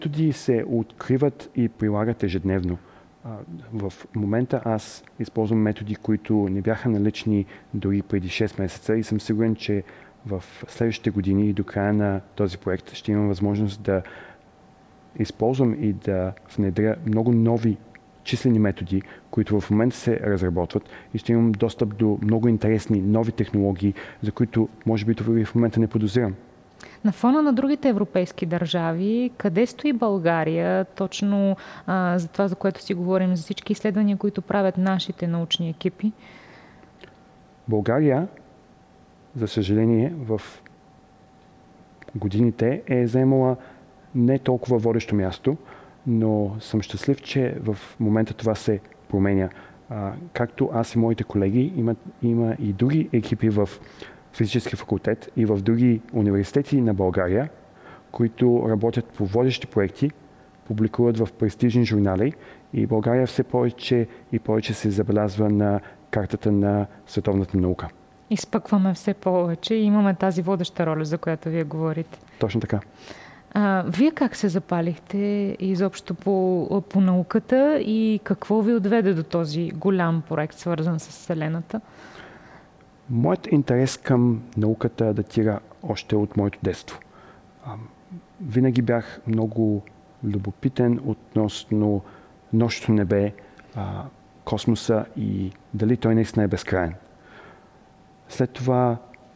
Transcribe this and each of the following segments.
Методи се откриват и прилагат ежедневно. В момента аз използвам методи, които не бяха налични дори преди 6 месеца и съм сигурен, че в следващите години и до края на този проект ще имам възможност да използвам и да внедря много нови числени методи, които в момента се разработват и ще имам достъп до много интересни нови технологии, за които може би това в момента не подозирам. На фона на другите европейски държави, къде стои България точно за това, за което си говорим, за всички изследвания, които правят нашите научни екипи? България, за съжаление, в годините е заемала не толкова водещо място, но съм щастлив, че в момента това се променя. Както аз и моите колеги, има и други екипи в физически факултет и в други университети на България, които работят по водещи проекти, публикуват в престижни журнали и България все повече и повече се забелязва на картата на световната наука. Изпъкваме все повече и имаме тази водеща роля, за която вие говорите. Точно така. Вие как се запалихте изобщо по науката и какво ви отведе до този голям проект, свързан с Вселената? Моят интерес към науката датира още от моето детство. Винаги бях много любопитен относно нощното небе, космоса и дали той наистина е безкрайен. След това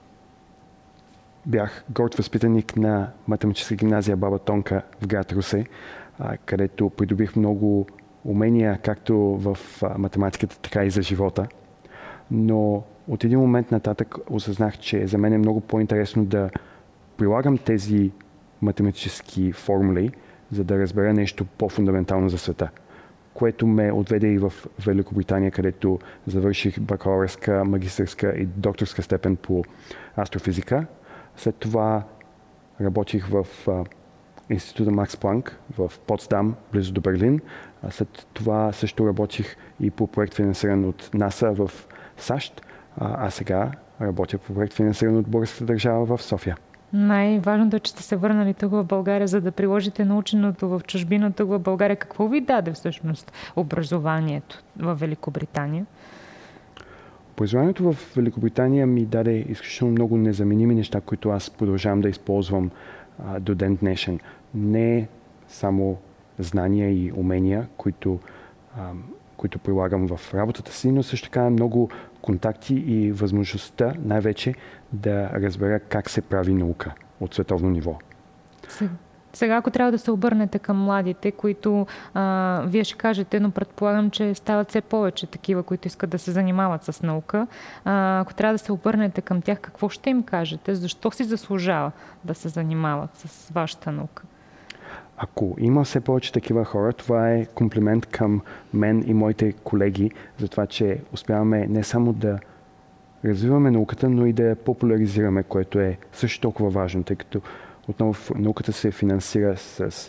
бях горд възпитаник на математическа гимназия Баба Тонка в град Русе, където придобих много умения както в математиката, така и за живота. Но от един момент нататък осъзнах, че за мен е много по-интересно да прилагам тези математически формули, за да разбера нещо по-фундаментално за света, което ме отведе и в Великобритания, където завърших бакалавърска, магистърска и докторска степен по астрофизика. След това работих в Института Макс Планк в Потсдам, близо до Берлин. След това също работих и по проект финансиран от НАСА в САЩ, а сега работя по проект финансиран от българската държава в София. Най-важното е, че сте се върнали тук в България, за да приложите наученото в чужбина тук в България. Какво ви даде всъщност образованието в Великобритания? Образованието в Великобритания ми даде изключително много незаменими неща, които аз продължавам да използвам до ден днешен. Не само знания и умения, които прилагам в работата си, но също така много контакти и възможността най-вече да разбера как се прави наука от световно ниво. Сега, ако трябва да се обърнете към младите, които вие ще кажете, но предполагам, че стават все повече такива, които искат да се занимават с наука. Ако трябва да се обърнете към тях, какво ще им кажете? Защо си заслужава да се занимават с вашата наука? Ако има все повече такива хора, това е комплимент към мен и моите колеги за това, че успяваме не само да развиваме науката, но и да я популяризираме, което е също толкова важно, тъй като отново науката се финансира с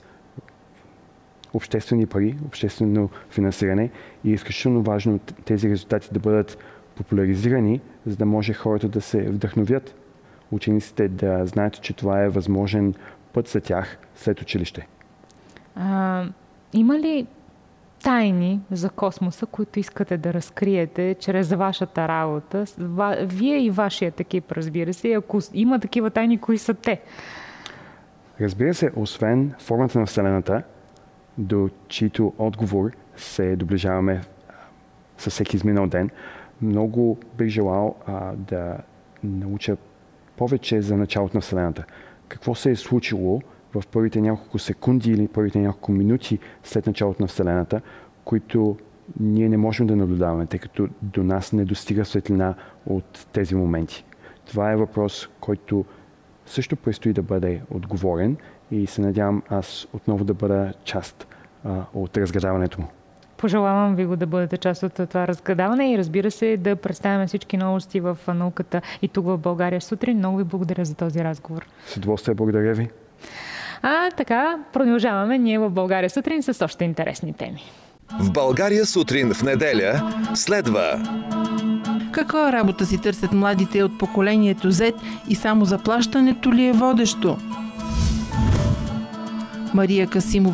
обществени пари, обществено финансиране и е изключително важно тези резултати да бъдат популяризирани, за да може хората да се вдъхновят, учениците да знаят, че това е възможен път за тях след училище. Има ли тайни за космоса, които искате да разкриете чрез вашата работа? Вие и вашият екип, разбира се. Ако има такива тайни, кои са те? Разбира се, освен формата на Вселената, до чието отговор се доближаваме със всеки изминал ден, много бих желал да науча повече за началото на Вселената. Какво се е случило в първите няколко секунди или първите няколко минути след началото на Вселената, които ние не можем да наблюдаваме, тъй като до нас не достига светлина от тези моменти. Това е въпрос, който също предстои да бъде отговорен и се надявам аз отново да бъда част от разгадаването му. Пожелавам ви го да бъдете част от това разгадаване и разбира се да представяме всички новости в науката и тук в България сутрин. Много ви благодаря за този разговор. С удоволствие, благодаря ви. Така, продължаваме ние в България сутрин с още интересни теми. В България сутрин в неделя следва... Каква работа си търсят младите от поколението Z и само заплащането ли е водещо? Мария Касимова